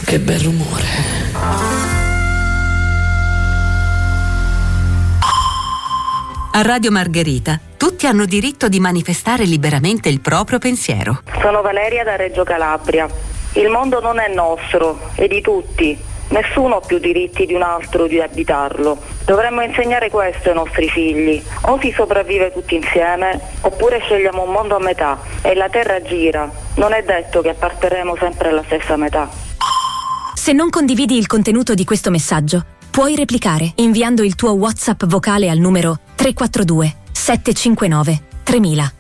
Che bel rumore. A Radio Margherita tutti hanno diritto di manifestare liberamente il proprio pensiero. Sono Valeria da Reggio Calabria. Il mondo non è nostro, è di tutti. Nessuno ha più diritti di un altro di abitarlo. Dovremmo insegnare questo ai nostri figli. O si sopravvive tutti insieme, oppure scegliamo un mondo a metà. E la terra gira. Non è detto che apparteremo sempre alla stessa metà. Se non condividi il contenuto di questo messaggio, puoi replicare inviando il tuo WhatsApp vocale al numero 342 759 3000.